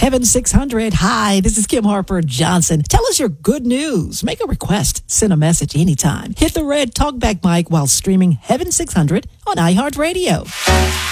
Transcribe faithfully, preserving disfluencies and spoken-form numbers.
Heaven six hundred. Hi, this is Kim Harper Johnson. Tell us your good news. Make a request. Send a message anytime. Hit the red talkback mic while streaming Heaven six hundred on iHeartRadio.